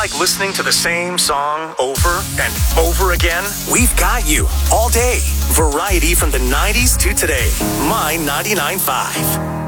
like listening to the same song over and over again? We've got you all day. Variety from the 90s to today. My 99.5.